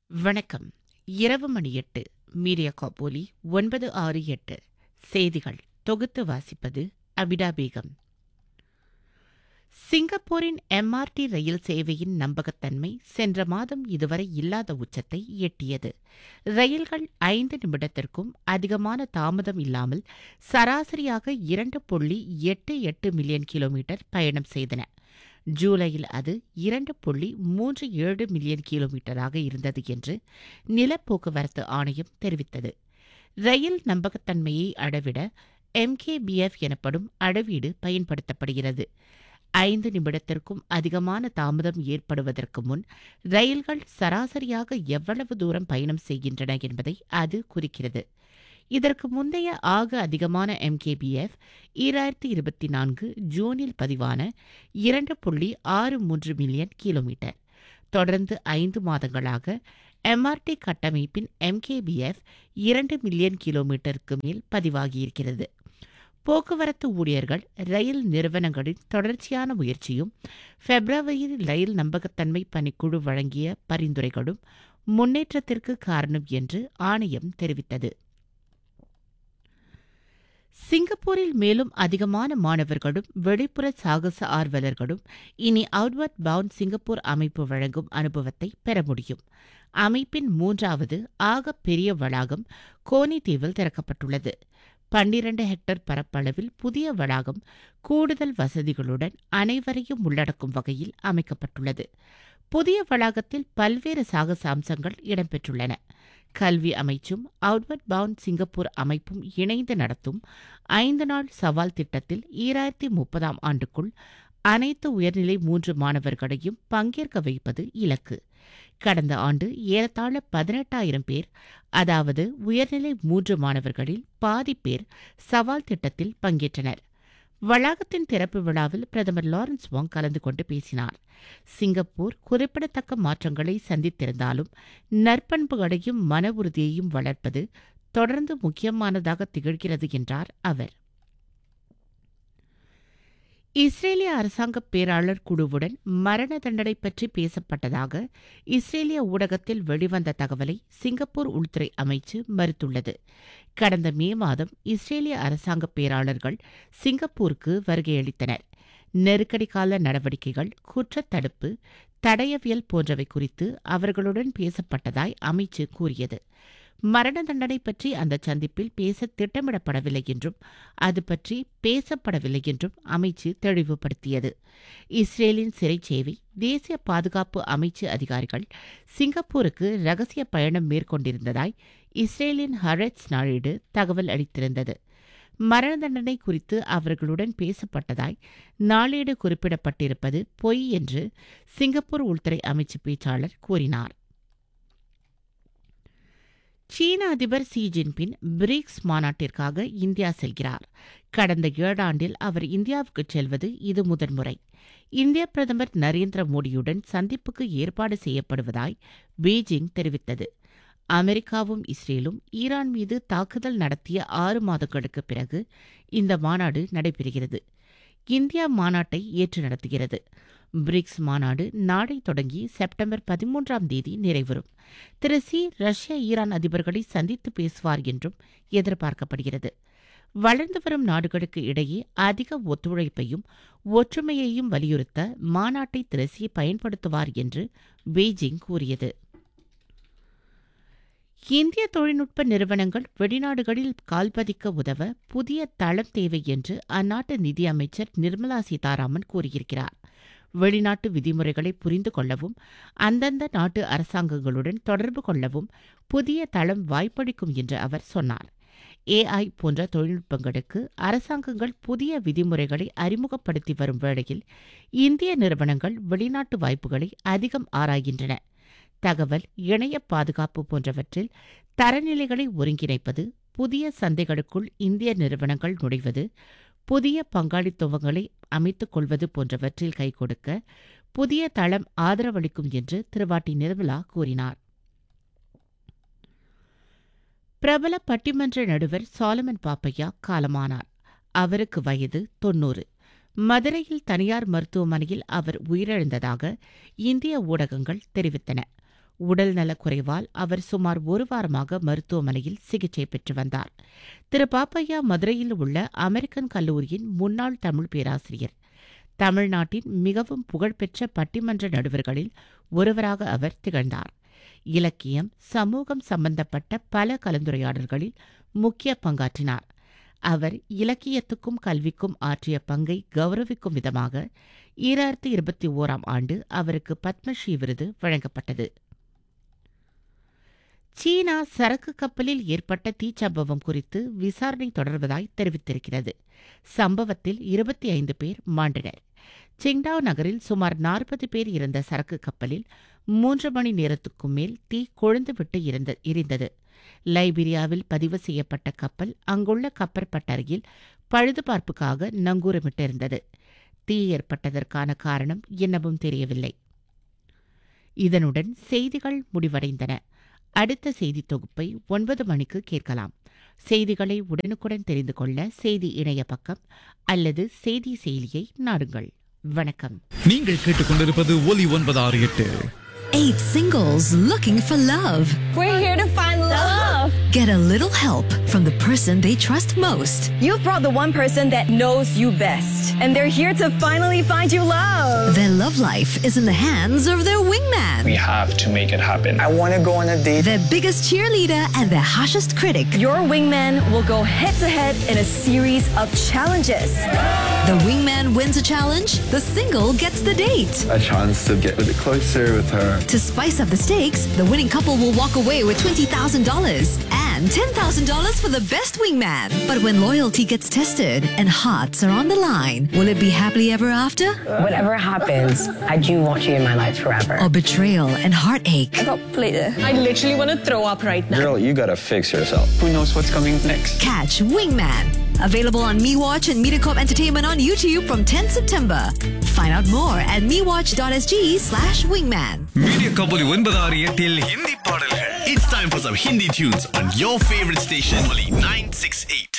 வணக்கம். இரவு மணி 8 மீடியா காப்போலி 968 செய்திகள் தொகுத்து வாசிப்பது அபிடா பேகம். சிங்கப்பூரின் எம்ஆர்டி ரயில் சேவையின் நம்பகத்தன்மை சென்ற மாதம் இதுவரை இல்லாத உச்சத்தை எட்டியது. ரயில்கள் 5 நிமிடத்திற்கும் அதிகமான தாமதம் இல்லாமல் சராசரியாக 2.88 மில்லியன் கிலோமீட்டர் பயணம் செய்தன. ஜூலையில் அது 2.37 மில்லியன் கிலோமீட்டராக இருந்தது என்று நிலப்போக்குவரத்து ஆணையம் தெரிவித்தது. ரயில் நம்பகத்தன்மையை அளவிட MKBF எனப்படும் அளவீடு பயன்படுத்தப்படுகிறது. 5 நிமிடத்திற்கும் அதிகமான தாமதம் ஏற்படுவதற்கு முன் ரயில்கள் சராசரியாக எவ்வளவு தூரம் பயணம் செய்கின்றன என்பதை அது குறிக்கிறது. இதற்கு முந்தைய ஆக அதிகமான MKBF 2024 ஜூனில் பதிவான 2.63 மில்லியன் கிலோமீட்டர். தொடர்ந்து 5 மாதங்களாக MRT கட்டமைப்பின் MKBF 2 மில்லியன் கிலோமீட்டருக்கு மேல் பதிவாகியிருக்கிறது. போக்குவரத்து ஊழியர்கள் ரயில் நிறுவனங்களின் தொடர்ச்சியான முயற்சியும் பிப்ரவரியில் ரயில் நம்பகத்தன்மை பணிக்குழு வழங்கிய பரிந்துரைகளும் முன்னேற்றத்திற்கு காரணம் என்று ஆணையம் தெரிவித்தது. சிங்கப்பூரில் மேலும் அதிகமான மாணவர்களும் வெளிப்புற சாகச ஆர்வலர்களும் இனி அவுட்வர்ட் பவுண்ட் சிங்கப்பூர் அமைப்பு வழங்கும் அனுபவத்தை பெற முடியும். அமைப்பின் 3வது ஆக பெரிய வளாகம் கோனி தீவில் திறக்கப்பட்டுள்ளது. 12 ஹெக்டேர் பரப்பளவில் புதிய வளாகம் கூடுதல் வசதிகளுடன் அனைவரையும் உள்ளடக்கும் வகையில் அமைக்கப்பட்டுள்ளது. புதிய வளாகத்தில் பல்வேறு சாகச அம்சங்கள் இடம்பெற்றுள்ளன. கல்வி அமைச்சும் அவுட்வர்ட் பவுண்ட் சிங்கப்பூர் அமைப்பும் இணைந்து நடத்தும் 5 நாள் சவால் திட்டத்தில் 2030 ஆண்டுக்குள் அனைத்து உயர்நிலை 3 மாணவர்களையும் பங்கேற்க வைப்பது இலக்கு. கடந்த ஆண்டு ஏறத்தாழ 18,000 பேர், அதாவது உயர்நிலை 3 மாணவர்களில் பாதி பேர் சவால் திட்டத்தில் பங்கேற்றனர். வளாகத்தின் திறப்பு விழாவில் பிரதமர் லாரன்ஸ் வாங் கலந்து கொண்டு பேசினார். சிங்கப்பூர் குறிப்பிடத்தக்க மாற்றங்களை சந்தித்திருந்தாலும் நற்பண்புகளையும் மன உறுதியையும் வளர்ப்பது தொடர்ந்து முக்கியமானதாக திகழ்கிறது என்றார் அவர். இஸ்ரேலிய அரசாங்க பேராளர் குழுவுடன் மரண தண்டனை பற்றி பேசப்பட்டதாக இஸ்ரேலிய ஊடகத்தில் வெளிவந்த தகவலை சிங்கப்பூர் உள்துறை அமைச்சு மறுத்துள்ளது. கடந்த மே மாதம் இஸ்ரேலிய அரசாங்க பேராளர்கள் சிங்கப்பூருக்கு வருகையளித்தனர். நெருக்கடி கால நடவடிக்கைகள், குற்றத்தடுப்பு, தடயவியல் போன்றவை குறித்து அவர்களுடன் பேசப்பட்டதாய் அமைச்சு கூறியது. மரண தண்டனை பற்றி அந்த சந்திப்பில் பேச திட்டமிடப்படவில்லை என்றும் அது பற்றி பேசப்படவில்லை என்றும் அமைச்சு தெளிவுபடுத்தியது. இஸ்ரேலின் சிறைச்சேவை தேசிய பாதுகாப்பு அமைச்சு அதிகாரிகள் சிங்கப்பூருக்கு ரகசிய பயணம் மேற்கொண்டிருந்ததாய் இஸ்ரேலின் ஹரெட்ஸ் நாளேடு தகவல் அளித்திருந்தது. மரண தண்டனை குறித்து அவர்களுடன் பேசப்பட்டதாய் நாளேடு குறிப்பிடப்பட்டிருப்பது பொய் என்று சிங்கப்பூர் உள்துறை அமைச்சு பேச்சாளர் கூறினார். சீன அதிபர் ஷி ஜின்பிங் பிரிக்ஸ் மாநாட்டிற்காக இந்தியா செல்கிறார். கடந்த 7 ஆண்டில் அவர் இந்தியாவுக்கு செல்வது இது முதன்முறை. இந்திய பிரதமர் நரேந்திர மோடியுடன் சந்திப்புக்கு ஏற்பாடு செய்யப்படுவதாய் பீஜிங் தெரிவித்தது. அமெரிக்காவும் இஸ்ரேலும் ஈரான் மீது தாக்குதல் நடத்திய 6 மாதங்களுக்கு பிறகு இந்த மாநாடு நடைபெறுகிறது. இந்தியா மாநாட்டை ஏற்று நடத்துகிறது. பிரிக்ஸ் மாநாடு நாளை தொடங்கி செப்டம்பர் 13 நிறைவரும். திரு ஷி ரஷ்ய ஈரான் அதிபர்களை சந்தித்து பேசுவார் என்றும் எதிர்பார்க்கப்படுகிறது. வளர்ந்து வரும் நாடுகளுக்கு இடையே அதிக ஒத்துழைப்பையும் ஒற்றுமையையும் வலியுறுத்த மாநாட்டை திரு ஷி பயன்படுத்துவார் என்று பெய்ஜிங் கூறியது. இந்திய தொழில்நுட்ப நிறுவனங்கள் வெளிநாடுகளில் கால்பதிக்க உதவ புதிய தளம் தேவை என்று அந்நாட்டு நிதியமைச்சர் நிர்மலா சீதாராமன் கூறியிருக்கிறார். வெளிநாட்டு விதிமுறைகளை புரிந்து கொள்ளவும் அந்தந்த நாட்டு அரசாங்கங்களுடன் தொடர்பு கொள்ளவும் புதிய தளம் வாய்ப்பளிக்கும் என்று அவர் சொன்னார். AI போன்ற தொழில்நுட்பங்களுக்கு அரசாங்கங்கள் புதிய விதிமுறைகளை அறிமுகப்படுத்தி வரும் வேளையில் இந்திய நிறுவனங்கள் வெளிநாட்டு வாய்ப்புகளை அதிகம் ஆராய்கின்றன. தகவல், இணைய பாதுகாப்பு போன்றவற்றில் தரநிலைகளை ஒருங்கிணைப்பது, புதிய சந்தைகளுக்குள் இந்திய நிறுவனங்கள் நுழைவது, புதிய பங்காளித்துவங்களை அமைத்துக் கொள்வது போன்றவற்றில் கை கொடுக்க புதிய தளம் ஆதரவளிக்கும் என்று திருவாட்டி நிர்மலா கூறினார். பிரபல பட்டிமன்ற நடுவர் சாலமன் பாப்பையா காலமானார். அவருக்கு வயது 90. மதுரையில் தனியார் மருத்துவமனையில் அவர் உயிரிழந்ததாக இந்திய ஊடகங்கள் தெரிவித்தன. உடல் நலக்குறைவால் அவர் சுமார் 1 வாரமாக மருத்துவமனையில் சிகிச்சை பெற்று வந்தார். திரு பாப்பையா மதுரையில் உள்ள அமெரிக்கன் கல்லூரியின் முன்னாள் தமிழ் பேராசிரியர். தமிழ்நாட்டின் மிகவும் புகழ்பெற்ற பட்டிமன்ற நடுவர்களில் ஒருவராக அவர் திகழ்ந்தார். இலக்கியம், சமூகம் சம்பந்தப்பட்ட பல கலந்துரையாடல்களில் முக்கிய பங்காற்றினார். அவர் இலக்கியத்துக்கும் கல்விக்கும் ஆற்றிய பங்கை கௌரவிக்கும் விதமாக 2021ஆம் ஆண்டு அவருக்கு பத்மஸ்ரீ விருது வழங்கப்பட்டது. சீனா சரக்கு கப்பலில் ஏற்பட்ட தீச்சம்பவம் குறித்து விசாரணை தொடர்வதாய் தெரிவித்திருக்கிறது. சம்பவத்தில் 25 பேர் மாண்டனர். சிங்டாவ் நகரில் சுமார் 40 பேர் இருந்த சரக்கு கப்பலில் 3 மணி நேரத்துக்கும் மேல் தீ கொழுந்துவிட்டு எரிந்தது. லைபீரியாவில் பதிவு செய்யப்பட்ட கப்பல் அங்குள்ள கப்பற்பட்டறையில் பழுதுபார்ப்புக்காக நங்கூரமிட்டிருந்தது. தீ ஏற்பட்டதற்கான காரணம் இன்னமும் தெரியவில்லை. இதனுடன் செய்திகள் முடிவடைந்தன. அடுத்த செய்தி தொகுப்பை 9 மணிக்கு கேட்கலாம். செய்திகளை உடனுக்குடன் தெரிந்து கொள்ள செய்தி இணைய பக்கம் அல்லது செய்தி செயலியை நாடுங்கள். வணக்கம். நீங்கள் கேட்டுக்கொண்டிருப்பது ஒலி 968. 8 singles looking for love. We're here to find love. Get a little help from the person they trust most. You've brought the one person that knows you best, and they're here to finally find you love. Their love life is in the hands of their wingman. We have to make it happen. I want to go on a date. Their biggest cheerleader and their harshest critic. Your wingman will go head to head in a series of challenges. The wingman wins a challenge, the single gets the date. A chance to get a bit closer with her. To spice up the stakes, the winning couple will walk away with $20,000 and $10,000 for the best wingman. But when loyalty gets tested and hearts are on the line, will it be happily ever after? Whatever happens, I do want you in my life forever. Or betrayal and heartache? I got played. I literally want to throw up right now. Girl, you gotta fix yourself. Who knows what's coming next? Catch Wingman. Available on MeWatch and MediaCorp Entertainment on YouTube from 10 September. Find out more at mewatch.sg/wingman. Mediacorp ஒலி 968 ஹிந்தி பாடல்கள். It's time for some Hindi tunes on your favorite station, Oli 968.